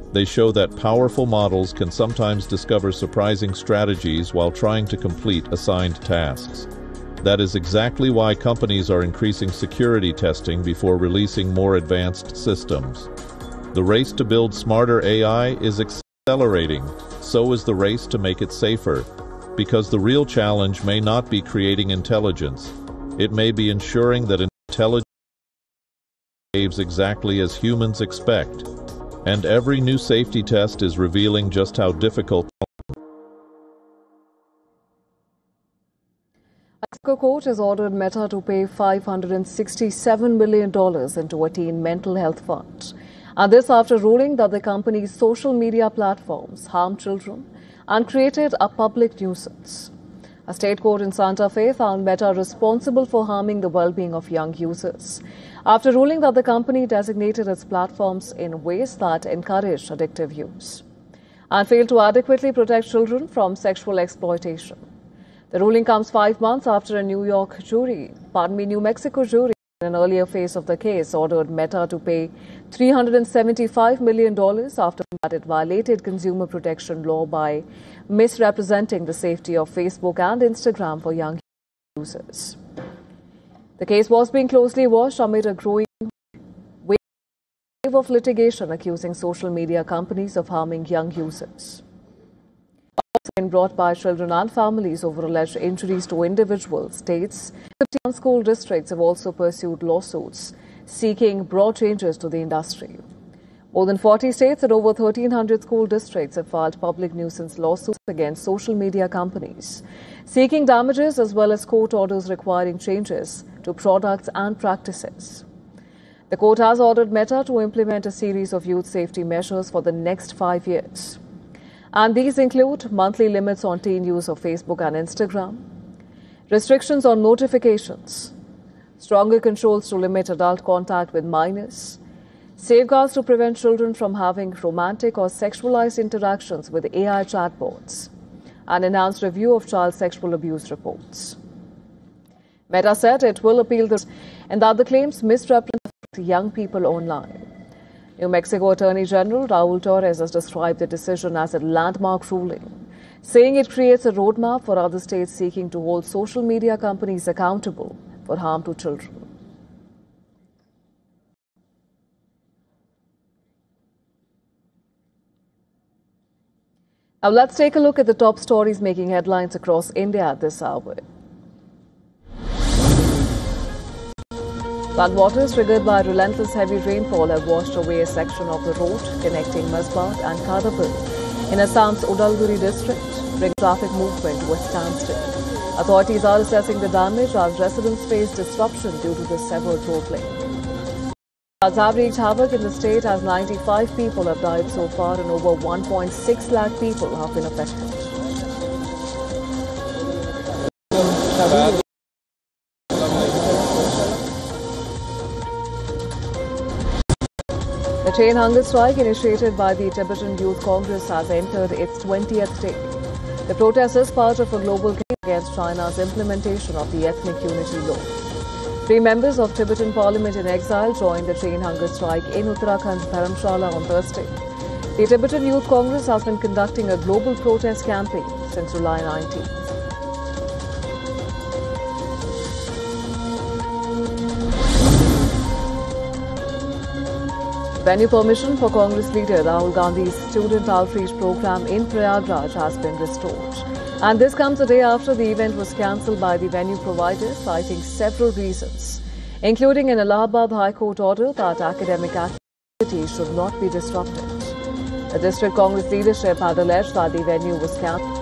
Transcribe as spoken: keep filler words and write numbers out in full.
They show that powerful models can sometimes discover surprising strategies while trying to complete assigned tasks. That is exactly why companies are increasing security testing before releasing more advanced systems. The race to build smarter A I is accelerating, so is the race to make it safer. Because the real challenge may not be creating intelligence. It may be ensuring that intelligence behaves exactly as humans expect. And every new safety test is revealing just how difficult. A court has ordered Meta to pay five hundred sixty-seven million dollars into a teen mental health fund. And this after ruling that the company's social media platforms harm children and created a public nuisance. A state court in Santa Fe found Meta responsible for harming the well-being of young users after ruling that the company designated its platforms in ways that encourage addictive use and failed to adequately protect children from sexual exploitation. The ruling comes five months after a New York jury, pardon me, New Mexico jury, in an earlier phase of the case, ordered Meta to pay three hundred seventy-five million dollars after that it violated consumer protection law by misrepresenting the safety of Facebook and Instagram for young users. The case was being closely watched amid a growing wave of litigation accusing social media companies of harming young users. Been brought by children and families over alleged injuries to individuals. States, fifty-one school districts have also pursued lawsuits seeking broad changes to the industry. More than forty states and over thirteen hundred school districts have filed public nuisance lawsuits against social media companies, seeking damages as well as court orders requiring changes to products and practices. The court has ordered Meta to implement a series of youth safety measures for the next five years. And these include monthly limits on teen use of Facebook and Instagram, restrictions on notifications, stronger controls to limit adult contact with minors, safeguards to prevent children from having romantic or sexualized interactions with A I chatbots, and enhanced review of child sexual abuse reports. Meta said it will appeal this and that the claims misrepresent young people online. New Mexico Attorney General Raul Torres has described the decision as a landmark ruling, saying it creates a roadmap for other states seeking to hold social media companies accountable for harm to children. Now let's take a look at the top stories making headlines across India at this hour. Floodwaters triggered by relentless heavy rainfall have washed away a section of the road connecting Masbat and Kadapur in Assam's Udalguri district, bringing traffic movement to a standstill. Authorities are assessing the damage as residents face disruption due to the severed road link. Floods have wreaked havoc in the state as ninety-five people have died so far and over one point six lakh people have been affected. The chain hunger strike initiated by the Tibetan Youth Congress has entered its twentieth day. The protest is part of a global campaign against China's implementation of the Ethnic Unity Law. Three members of Tibetan Parliament in exile joined the chain hunger strike in Uttarakhand's Dharamshala on Thursday. The Tibetan Youth Congress has been conducting a global protest campaign since July nineteenth. Venue permission for Congress leader Rahul Gandhi's student outreach program in Prayagraj has been restored. And this comes a day after the event was cancelled by the venue provider, citing several reasons, including an Allahabad High Court order that academic activities should not be disrupted. The district Congress leadership had alleged that the venue was cancelled